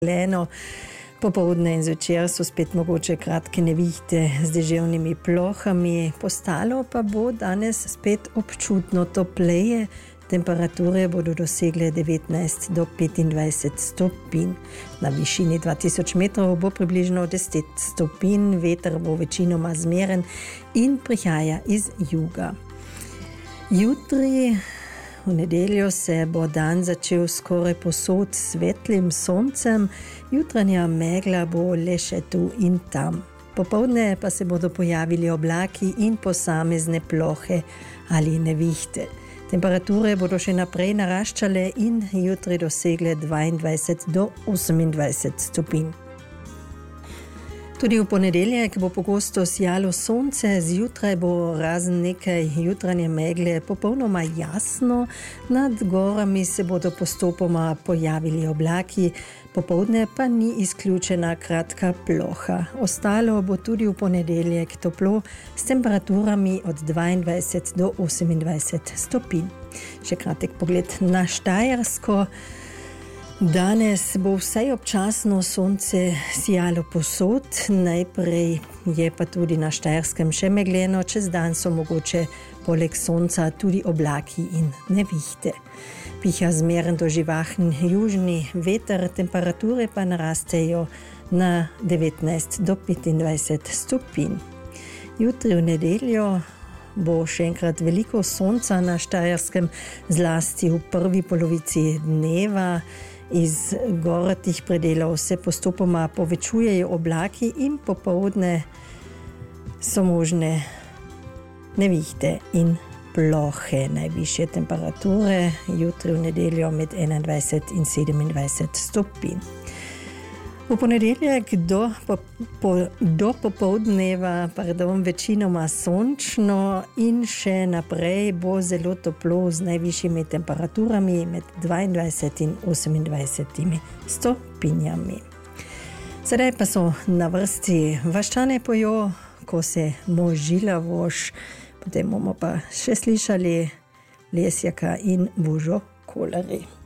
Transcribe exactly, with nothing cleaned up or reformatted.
Leno. Popoldne in zvečer so spet mogoče kratke nevihte z deževnimi plohami, postalo pa bo danes spet občutno topleje. Temperature bodo dosegle devetnajst do petindvajset stopinj. Na višini dva tisoč metrov bo približno deset stopinj, veter bo večinoma zmeren in prihaja iz juga. Jutri, v nedeljo, se bo dan začel skoraj povsod s svetlim soncem, jutranja megla bo le še tu in tam. Popoldne pa se bodo pojavili oblaki in posamezne plohe ali nevihte. Temperature bodo še naprej naraščale in jutri dosegle dvaindvajset do osemindvajset stopinj. Tudi v ponedeljek bo pogosto sijalo sonce, zjutraj bo razen nekaj jutranje megle popolnoma jasno, nad gorami se bodo postopoma pojavili oblaki, popoldne pa ni izključena kratka ploha. Ostalo bo tudi v ponedeljek toplo s temperaturami od dvaindvajset do osemindvajset stopinj. Še kratek pogled na Štajersko. Danes bo vsaj občasno sonce sijalo povsod, najprej je pa tudi na Štajerskem še megleno, čez dan so mogoče poleg sonca tudi oblaki in nevihte. Piha zmeren do živahen južni veter, temperature pa narastejo na devetnajst do petindvajset stopinj. Jutri v nedeljo bo še enkrat veliko sonca na Štajerskem, zlasti v prvi polovici dneva. Iz goratih predelov se postopoma povečujejo oblaki in popoldne so možne nevihte in plohe. Najvišje temperature jutri v nedeljo med enaindvajset in sedemindvajset stopinj. V ponedeljek do, po, po, do popoldneva pardon, večinoma sončno in še naprej bo zelo toplo z najvišjimi temperaturami med dvaindvajset in osemindvajset stopinjami. Sedaj pa so na vrsti Vaščane pojo, ko se možila voš, potem bomo pa še slišali Lesjaka in Božo Kolari.